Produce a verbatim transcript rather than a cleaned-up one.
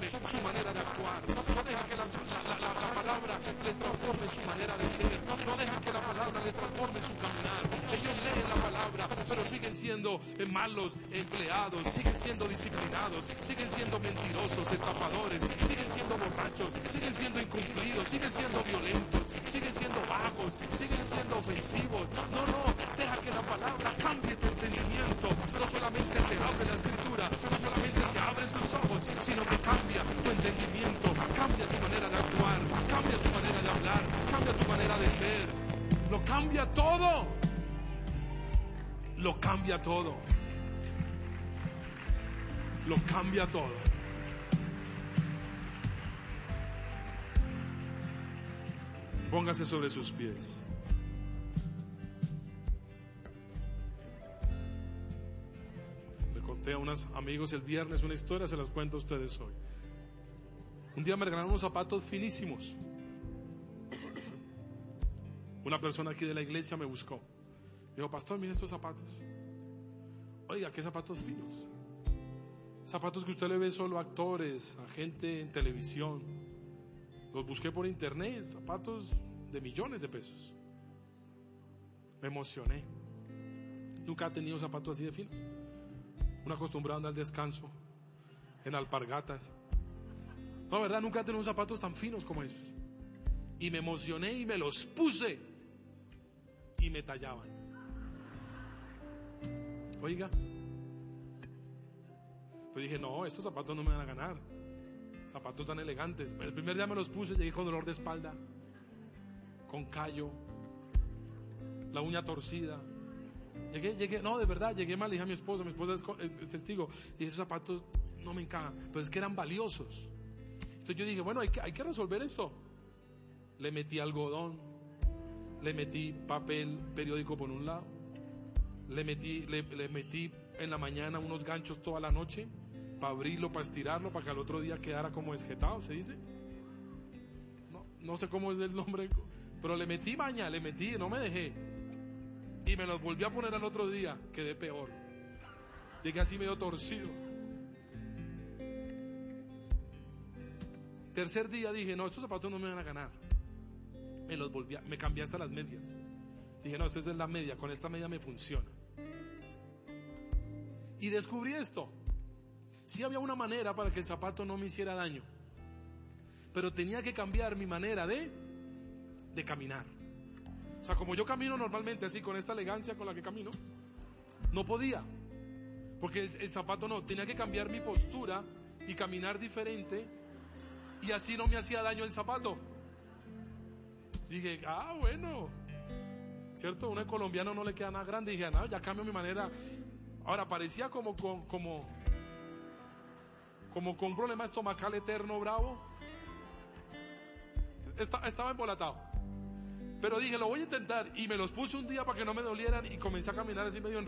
transforme su manera de actuar. No deja que la, la, la, la palabra les transforme su manera de ser. No deja que la palabra les transforme su caminar. Ellos leen la palabra, pero siguen siendo malos empleados, siguen siendo disciplinados, siguen siendo mentirosos, estafadores, siguen siendo borrachos, siguen siendo incumplidos, siguen siendo violentos, siguen siendo vagos, siguen siendo ofensivos. No, no, deja que la palabra cambie tu entendimiento. No solamente se abre la escritura, no solamente se abren tus ojos, sino que cambia tu entendimiento, cambia tu manera de actuar, cambia tu manera de hablar, cambia tu manera de ser. Lo cambia todo. Lo cambia todo. Lo cambia todo. Póngase sobre sus pies. Le conté a unos amigos el viernes una historia, se las cuento a ustedes hoy. Un día me regalaron unos zapatos finísimos. Una persona aquí de la iglesia me buscó. Me dijo, pastor, mire estos zapatos. Oiga, qué zapatos finos. Zapatos que usted le ve solo a actores, a gente en televisión. Los busqué por internet, zapatos de millones de pesos. Me emocioné. Nunca he tenido zapatos así de finos. Uno acostumbrado a andar al descanso, en alpargatas. No, verdad, nunca he tenido zapatos tan finos como esos. Y me emocioné y me los puse. Y me tallaban. Oiga. Pues dije, no, estos zapatos no me van a ganar. Zapatos tan elegantes. El primer día me los puse, llegué con dolor de espalda, con callo, la uña torcida. Llegué, llegué, no, de verdad, llegué mal. Le dije a mi esposa, mi esposa es, es testigo. Dije, esos zapatos no me encajan, pero es que eran valiosos. Entonces yo dije, bueno, hay que, hay que resolver esto. Le metí algodón, le metí papel periódico por un lado, le metí, le, le metí en la mañana unos ganchos toda la noche para abrirlo, para estirarlo, para que al otro día quedara como esjetado, ¿se dice? No, no sé cómo es el nombre, pero le metí maña, le metí, no me dejé. Y me los volví a poner al otro día, quedé peor. Llegué así medio torcido. Tercer día dije, no, estos zapatos no me van a ganar. Me los volví a, me cambié hasta las medias. Dije, no, esta es la media, con esta media me funciona. Y descubrí esto. Sí había una manera para que el zapato no me hiciera daño, pero tenía que cambiar mi manera de, de caminar. O sea, como yo camino normalmente así, con esta elegancia con la que camino, no podía, porque el, el zapato no, tenía que cambiar mi postura y caminar diferente, y así no me hacía daño el zapato. Dije, ah, bueno, ¿cierto? Uno colombiano no le queda nada grande. Dije, no, ya cambio mi manera. Ahora, parecía como con, como, como con un problema estomacal eterno, bravo. Estaba embolatado. Pero dije, lo voy a intentar. Y me los puse un día para que no me dolieran y comencé a caminar así medio enredado.